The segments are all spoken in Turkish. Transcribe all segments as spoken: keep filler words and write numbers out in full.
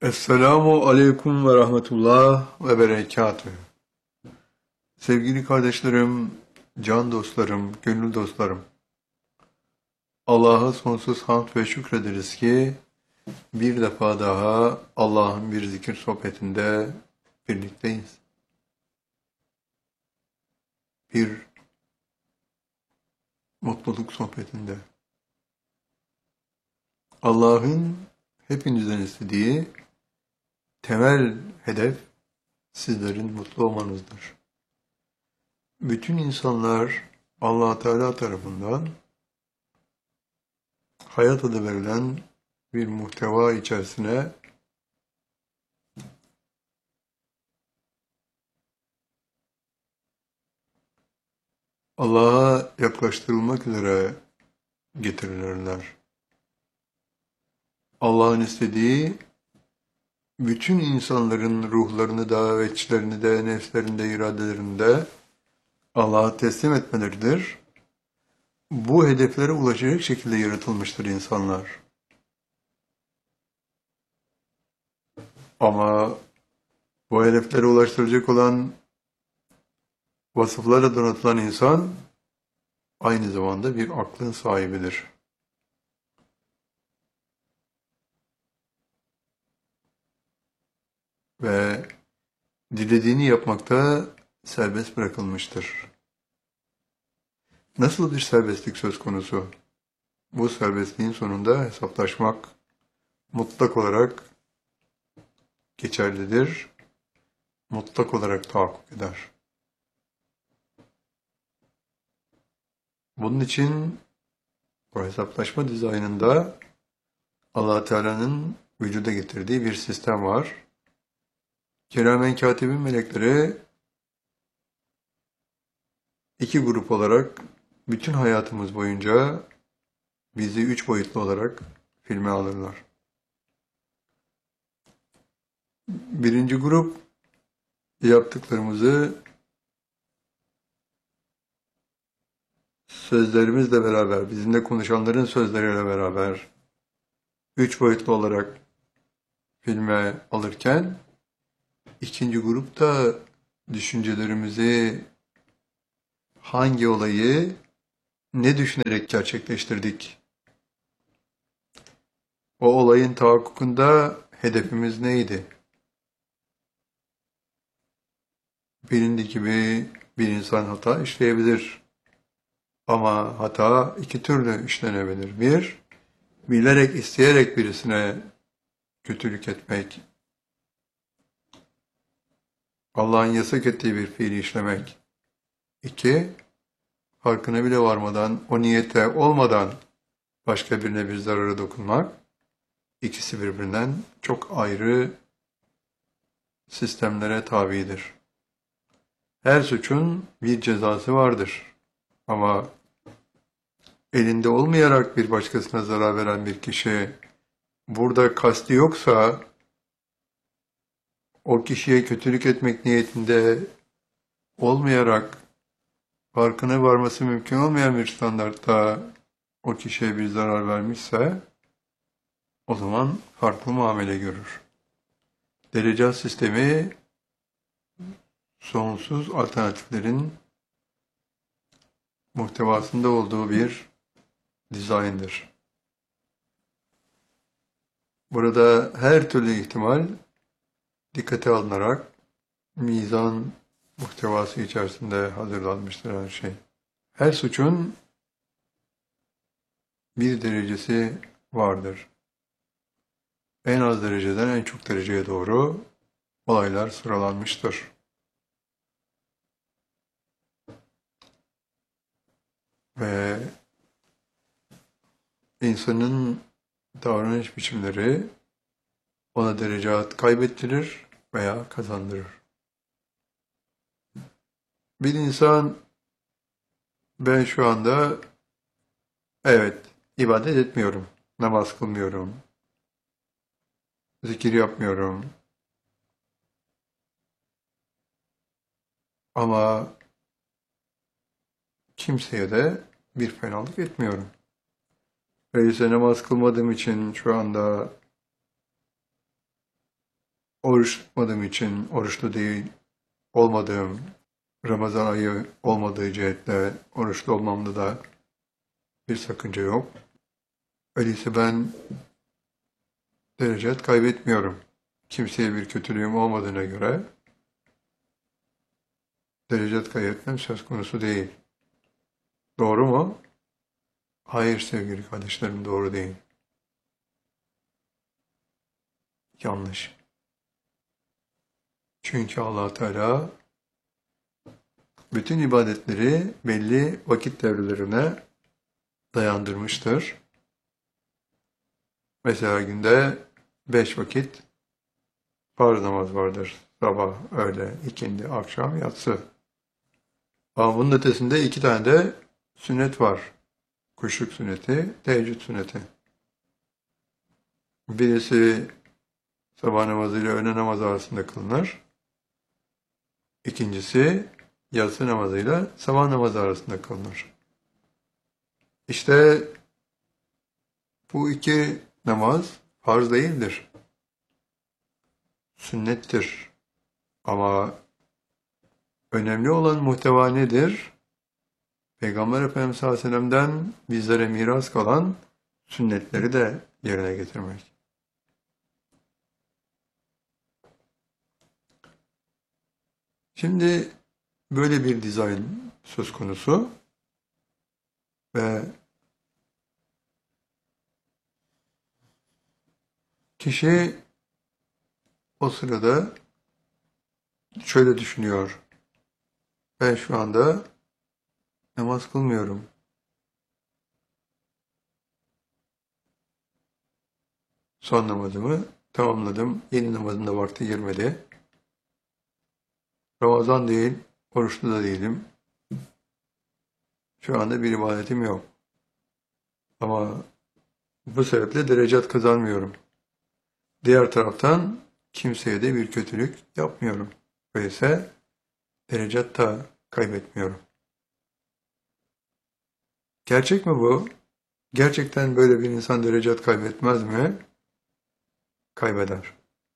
Esselamu aleyküm ve rahmetullah ve berekatühü. Sevgili kardeşlerim, can dostlarım, gönül dostlarım. Allah'a sonsuz hamd ve şükrederiz ki bir defa daha Allah'ın bir zikir sohbetinde birlikteyiz. Bir mutluluk sohbetinde. Allah'ın hepinizden istediği temel hedef sizlerin mutlu olmanızdır. Bütün insanlar Allah Teala tarafından hayat adı verilen bir muhteva içerisine Allah'a yaklaştırılmak üzere getirilirler. Allah'ın istediği bütün insanların ruhlarını da ve içlerini de, nefslerini de, iradelerini de Allah'a teslim etmeleridir. Bu hedeflere ulaşacak şekilde yaratılmıştır insanlar. Ama bu hedeflere ulaştıracak olan vasıflarla donatılan insan aynı zamanda bir aklın sahibidir. Ve dilediğini yapmakta serbest bırakılmıştır. Nasıl bir serbestlik söz konusu? Bu serbestliğin sonunda hesaplaşmak mutlak olarak geçerlidir, mutlak olarak tahakkuk eder. Bunun için bu hesaplaşma dizaynında Allah Teala'nın vücuda getirdiği bir sistem var. Kiramen katibin melekleri iki grup olarak bütün hayatımız boyunca bizi üç boyutlu olarak filme alırlar. Birinci grup yaptıklarımızı sözlerimizle beraber, bizimle konuşanların sözleriyle beraber üç boyutlu olarak filme alırken, ikinci grup da düşüncelerimizi, hangi olayı ne düşünerek gerçekleştirdik? O olayın tahakkukunda hedefimiz neydi? Bilindiği gibi bir insan hata işleyebilir. Ama hata iki türlü işlenebilir. Bir, bilerek, isteyerek birisine kötülük etmek. Allah'ın yasak ettiği bir fiili işlemek. İki, farkına bile varmadan, o niyete olmadan başka birine bir zararı dokunmak. İkisi birbirinden çok ayrı sistemlere tabidir. Her suçun bir cezası vardır. Ama elinde olmayarak bir başkasına zarar veren bir kişi burada kasti yoksa o kişiye kötülük etmek niyetinde olmayarak farkına varması mümkün olmayan bir standartta o kişiye bir zarar vermişse o zaman farklı muamele görür. Derecat sistemi sonsuz alternatiflerin muhtevasında olduğu bir dizayndır. Burada her türlü ihtimal dikkate alınarak mizan muhtevası içerisinde hazırlanmıştır her şey. Her suçun bir derecesi vardır. En az dereceden en çok dereceye doğru olaylar sıralanmıştır. Ve insanın davranış biçimleri ona derecat kaybettirir veya kazandırır. Bir insan ben şu anda evet ibadet etmiyorum, namaz kılmıyorum, zikir yapmıyorum ama kimseye de bir fenalık etmiyorum. Öyleyse namaz kılmadığım için şu anda oruç tutmadığım için oruçlu değil olmadığım, Ramazan ayı olmadığı cihetle oruçlu olmamda da bir sakınca yok. Öyleyse ben derecet kaybetmiyorum. Kimseye bir kötülüğüm olmadığına göre derecet kaybetmem söz konusu değil. Doğru mu? Hayır sevgili kardeşlerim, doğru değil. Yanlış. Çünkü Allah Teala bütün ibadetleri belli vakit devrelerine dayandırmıştır. Mesela günde beş vakit farz namaz vardır. Sabah, öğle, ikindi, akşam, yatsı. Ama bunun ötesinde iki tane de sünnet var. Kuşluk sünneti, teheccüd sünneti. Birisi sabah namazı ile öğle namazı arasında kılınır. İkincisi yatsı namazıyla sabah namazı arasında kılınır. İşte bu iki namaz farz değildir. Sünnettir. Ama önemli olan muhteva nedir? Peygamber Efendimiz sallallahu aleyhi ve sellem'den bizlere miras kalan sünnetleri de yerine getirmek. Şimdi böyle bir dizayn söz konusu ve kişi o sırada şöyle düşünüyor. Ben şu anda namaz kılmıyorum. Son namazımı tamamladım. Yeni namazın da vakti girmedi. Ramazan değil, oruçlu da değilim. Şu anda bir ibadetim yok. Ama bu sebeple derecat kazanmıyorum. Diğer taraftan kimseye de bir kötülük yapmıyorum. Öyleyse derecat da kaybetmiyorum. Gerçek mi bu? Gerçekten böyle bir insan derecat kaybetmez mi? Kaybeder.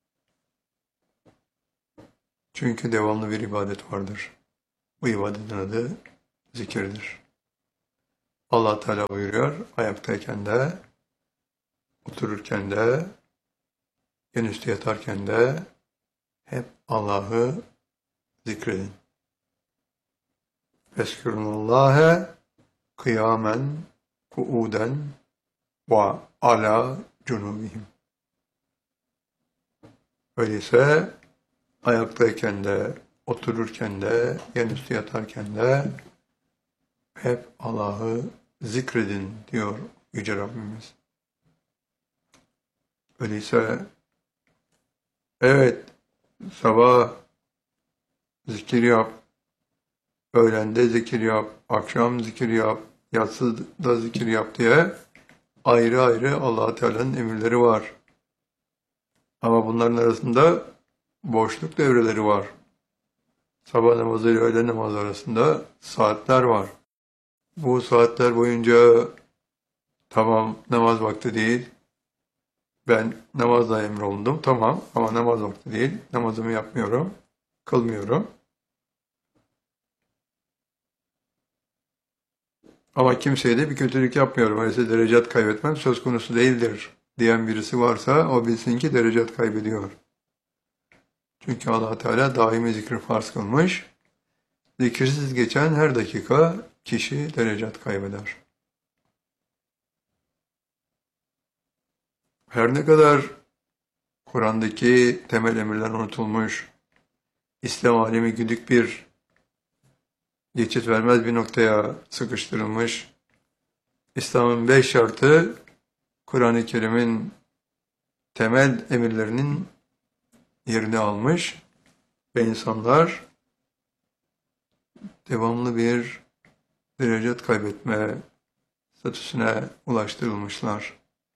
Çünkü devamlı bir ibadet vardır. Bu ibadetin adı zikirdir. Allah Teala buyuruyor, ayaktayken de, otururken de, en üstü yatarken de hep Allah'ı zikredin. Feskurullâhe kıyamen, kuuden ve ala cunubihim. Öyleyse ayaktayken de, otururken de, en üstü yatarken de hep Allah'ı zikredin diyor Yüce Rabbimiz. Öyleyse evet, sabah zikir yap, öğlende zikir yap, akşam zikir yap, yatsıda zikir yap diye ayrı ayrı Allah Teala'nın emirleri var. Ama bunların arasında boşluk devreleri var. Sabah namazı ile öğle namazı arasında saatler var. Bu saatler boyunca tamam namaz vakti değil, ben namazla emrolundum, tamam ama namaz vakti değil, namazımı yapmıyorum, kılmıyorum. Ama kimseye de bir kötülük yapmıyorum, öyleyse derecat kaybetmem söz konusu değildir diyen birisi varsa o bilsin ki derecat kaybediyor. Çünkü Allah Teala daimi zikri farz kılmış, zikirsiz geçen her dakika kişi derecat kaybeder. Her ne kadar Kur'an'daki temel emirler unutulmuş, İslam alemi güdük bir, geçit vermez bir noktaya sıkıştırılmış, İslam'ın beş şartı Kur'an-ı Kerim'in temel emirlerinin yerini almış ve insanlar devamlı bir derecat kaybetme statüsüne ulaştırılmışlar.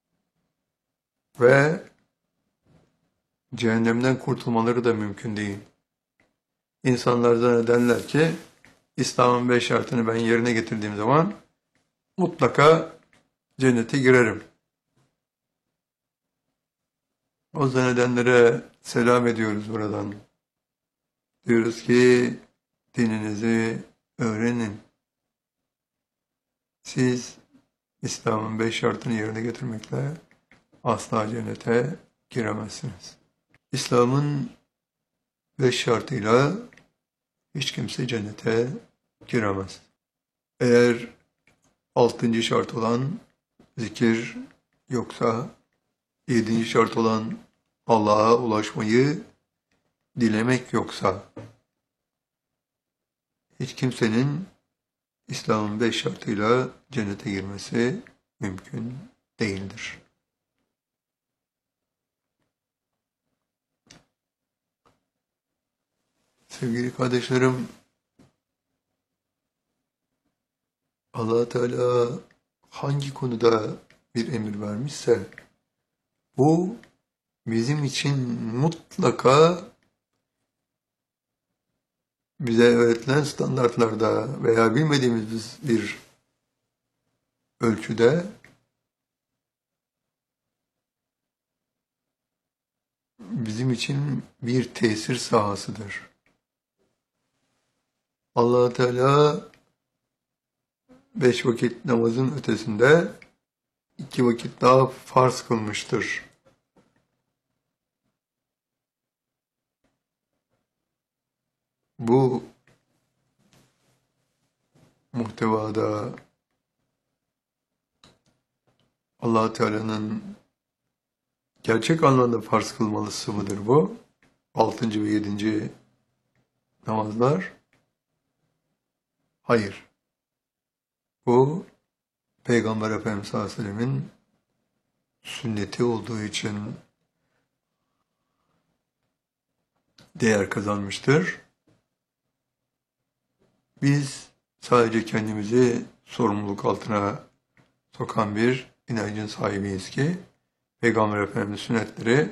Ve cehennemden kurtulmaları da mümkün değil. İnsanlar zannederler ki İslam'ın beş şartını ben yerine getirdiğim zaman mutlaka cennete girerim. O zannedenlere selam ediyoruz buradan. Diyoruz ki dininizi öğrenin. Siz İslam'ın beş şartını yerine getirmekle asla cennete giremezsiniz. İslam'ın beş şartıyla hiç kimse cennete giremez. Eğer altıncı şart olan zikir yoksa, yedinci şart olan Allah'a ulaşmayı dilemek yoksa, hiç kimsenin İslam'ın beş şartıyla cennete girmesi mümkün değildir. Sevgili kardeşlerim, Allah Teala hangi konuda bir emir vermişse, bu bizim için mutlaka bize öğretilen standartlarda veya bilmediğimiz bir ölçüde bizim için bir tesir sahasıdır. Allah Teala beş vakit namazın ötesinde iki vakit daha farz kılmıştır. Bu muhtevada Allah Teala'nın gerçek anlamda farz kılmalısı mıdır bu? Altıncı ve yedinci namazlar? Hayır. Bu Peygamber Efendimiz sallallahu aleyhi ve sellemin sünneti olduğu için değer kazanmıştır. Biz sadece kendimizi sorumluluk altına sokan bir inancın sahibiyiz ki Peygamber Efendimiz sünnetleri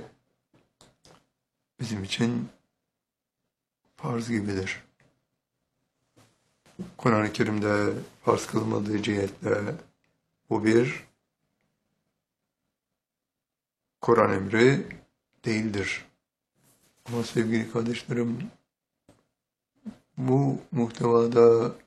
bizim için farz gibidir. Kur'an-ı Kerim'de farz kılmadığı cihetle bu bir Kur'an emri değildir. Ama sevgili kardeşlerim, bu muhtevada